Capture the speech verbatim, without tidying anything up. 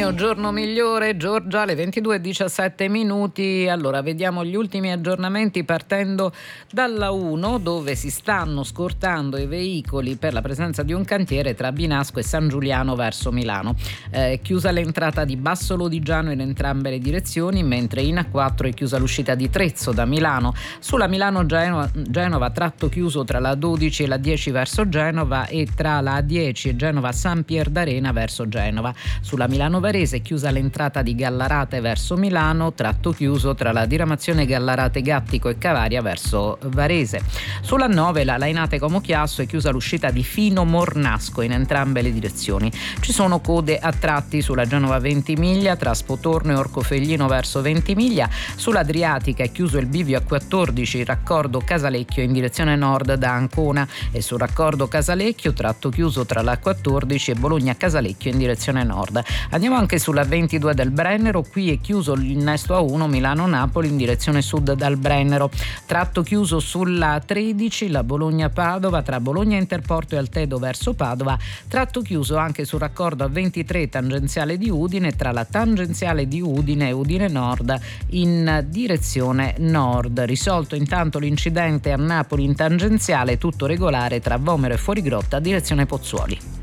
mio giorno migliore, Giorgia, alle ventidue e diciassette minuti. Allora, vediamo gli ultimi aggiornamenti partendo dalla uno, dove si stanno scortando i veicoli per la presenza di un cantiere tra Binasco e San Giuliano verso Milano. È eh, chiusa l'entrata di Basso Lodigiano in entrambe le direzioni, mentre in A quattro è chiusa l'uscita di Trezzo da Milano. Sulla Milano-Genova, Genova, tratto chiuso tra la dodici e la dieci verso Genova e tra la A dieci e Genova San Pier d'Arena verso Genova. Sulla Milano Varese è chiusa l'entrata di Gallarate verso Milano, tratto chiuso tra la diramazione Gallarate Gattico e Cavaria verso Varese. Sulla nove la Lainate Como Chiasso è chiusa l'uscita di Fino Mornasco in entrambe le direzioni. Ci sono code a tratti sulla Genova Ventimiglia tra Spotorno e Orcofelglino verso Ventimiglia. Sull'Adriatica è chiuso il bivio A quattordici, raccordo Casalecchio in direzione nord da Ancona, e sul raccordo Casalecchio tratto chiuso tra la quattordici e Bologna Casalecchio in direzione nord. Andiamo anche sulla ventidue del Brennero, qui è chiuso l'innesto A uno Milano-Napoli in direzione sud dal Brennero, tratto chiuso sulla tredici la Bologna-Padova tra Bologna Interporto e Altedo verso Padova, tratto chiuso anche sul raccordo A ventitré tangenziale di Udine tra la tangenziale di Udine e Udine Nord in direzione nord. Risolto intanto l'incidente a Napoli in tangenziale, tutto regolare tra Vomero e Fuorigrotta direzione Pozzuoli.